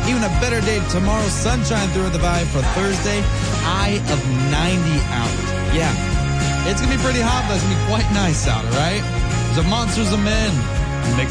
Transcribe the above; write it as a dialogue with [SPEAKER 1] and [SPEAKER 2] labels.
[SPEAKER 1] Even a better day tomorrow. Sunshine through the valley for Thursday. High of 90 out. Yeah. It's going to be pretty hot, but it's going to be quite nice out, all right? The Monsters of Men. Mix